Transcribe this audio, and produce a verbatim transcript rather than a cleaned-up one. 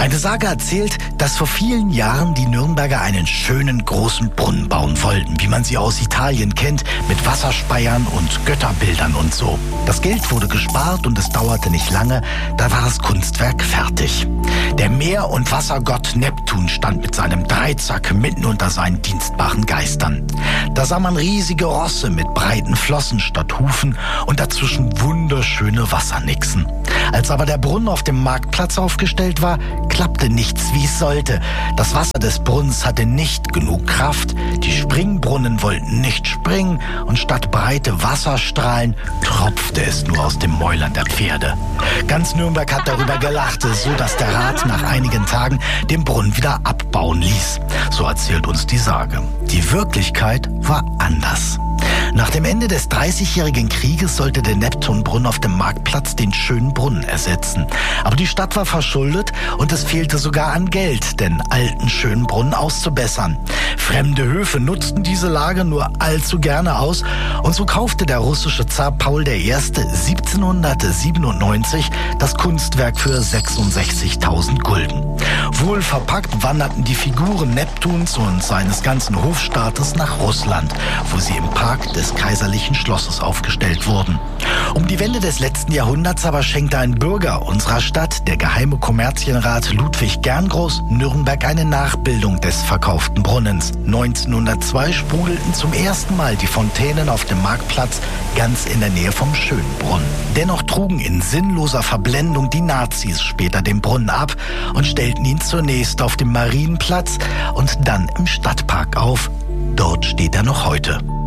Eine Sage erzählt, dass vor vielen Jahren die Nürnberger einen schönen großen Brunnen bauen wollten, wie man sie aus Italien kennt, mit Wasserspeiern und Götterbildern und so. Das Geld wurde gespart und es dauerte nicht lange, da war das Kunstwerk fertig. Der Meer- und Wassergott Neptun stand mit seinem Dreizack mitten unter seinen dienstbaren Geistern. Da sah man riesige Rosse mit breiten Flossen statt Hufen und dazwischen wunderschöne Wassernixen. Als aber der Brunnen auf dem Marktplatz aufgestellt war, klappte nichts, wie es sollte. Das Wasser des Brunnens hatte nicht genug Kraft, die Springbrunnen wollten nicht springen und statt breite Wasserstrahlen tropfte es nur aus dem Mäulern der Pferde. Ganz Nürnberg hat darüber gelacht, so dass der Rat nach einigen Tagen den Brunnen wieder abbauen ließ. So erzählt uns die Sage. Die Wirklichkeit war anders. Nach dem Ende des Dreißigjährigen Krieges sollte der Neptunbrunnen auf dem Marktplatz den schönen Brunnen ersetzen. Aber die Stadt war verschuldet und es fehlte sogar an Geld, den alten schönen Brunnen auszubessern. Fremde Höfe nutzten diese Lage nur allzu gerne aus und so kaufte der russische Zar Paul der Erste siebzehnhundertsiebenundneunzig das Kunstwerk für sechsundsechzigtausend Gulden. Wohl verpackt wanderten die Figuren Neptuns und seines ganzen Hofstaates nach Russland, wo sie im Park des kaiserlichen Schlosses aufgestellt wurden. Um die Wende des letzten Jahrhunderts aber schenkte ein Bürger unserer Stadt, der geheime Kommerzienrat Ludwig Gerngroß, Nürnberg eine Nachbildung des verkauften Brunnens. neunzehnhundertzwei sprudelten zum ersten Mal die Fontänen auf dem Marktplatz ganz in der Nähe vom schönen Brunnen. Dennoch trugen in sinnloser Verblendung die Nazis später den Brunnen ab und stellten ihn zunächst auf dem Marienplatz und dann im Stadtpark auf. Dort steht er noch heute.